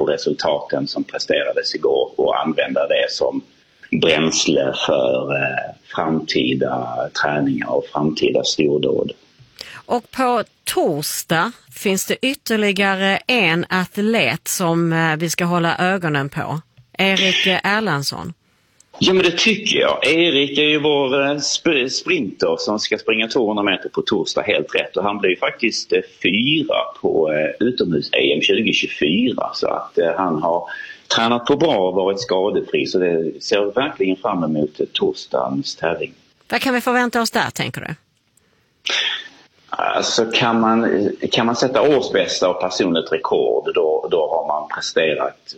resultaten som presterades igår och använda det som bränsle för framtida träningar och framtida stordåd. Och på torsdag finns det ytterligare en atlet som vi ska hålla ögonen på. Erik Erlandsson. Ja, men det tycker jag. Erik är ju vår sprinter som ska springa 200 meter på torsdag, helt rätt. Och han blir faktiskt 4 på utomhus-EM 2024. Så att han har tränat på bra och varit skadefri. Så det ser verkligen fram emot torsdagens tävling. Vad kan vi förvänta oss där, tänker du? Alltså kan man sätta årsbästa och personligt rekord, då har man presterat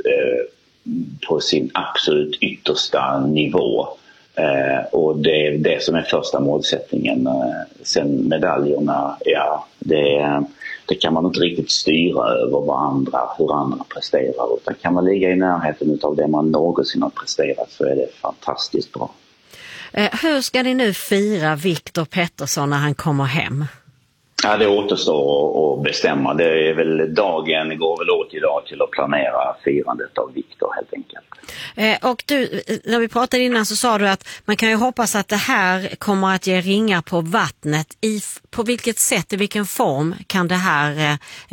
på sin absolut yttersta nivå. Och det är det som är första målsättningen. Sen medaljerna, ja, det kan man inte riktigt styra över hur andra presterar. Utan kan man ligga i närheten av det man någonsin har presterat, så är det fantastiskt bra. Hur ska ni nu fira Viktor Pettersson när han kommer hem? Ja, det återstår att bestämma. Det är väl dagen går väl åt idag till att planera firandet av Viktor, helt enkelt. Och du, när vi pratade innan så sa du att man kan ju hoppas att det här kommer att ge ringar på vattnet. På vilket sätt, i vilken form kan det här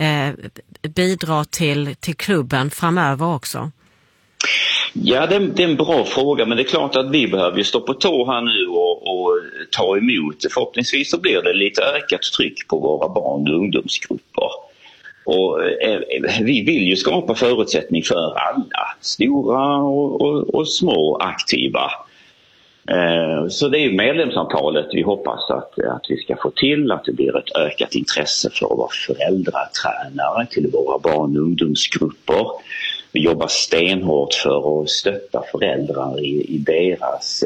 bidra till klubben framöver också? Ja, det är en bra fråga, men det är klart att vi behöver ju stå på tå här nu och ta emot. Förhoppningsvis så blir det lite ökat tryck på våra barn- och ungdomsgrupper. Och vi vill ju skapa förutsättning för alla, stora och små aktiva. Så det är ju medlemsantalet vi hoppas att vi ska få till, att det blir ett ökat intresse för att vara föräldratränare till våra barn- och ungdomsgrupper. Vi jobbar stenhårt för att stötta föräldrar i deras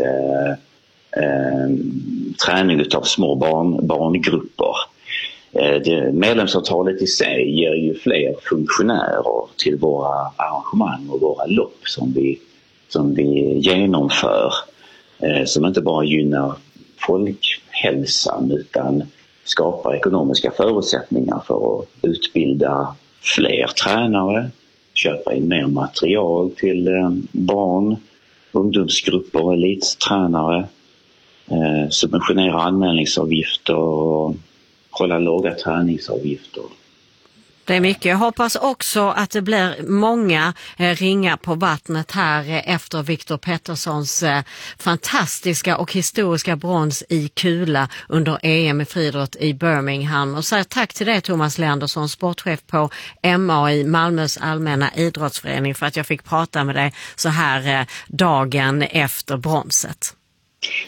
träning av små barngrupper. Medlemsavtalet i sig ger ju fler funktionärer till våra arrangemang och våra lopp som vi genomför. Som inte bara gynnar folkhälsan utan skapar ekonomiska förutsättningar för att utbilda fler tränare, köpa in mer material till barn, ungdomsgrupper och elittränare, subventionera anmälningsavgifter och hålla låga träningsavgifter. Det är mycket. Jag hoppas också att det blir många ringar på vattnet här efter Viktor Petterssons fantastiska och historiska brons i kula under EM i friidrott i Birmingham. Och så tack till dig, Thomas Lendersson, sportchef på MAI, Malmös allmänna idrottsförening, för att jag fick prata med dig så här dagen efter bronset.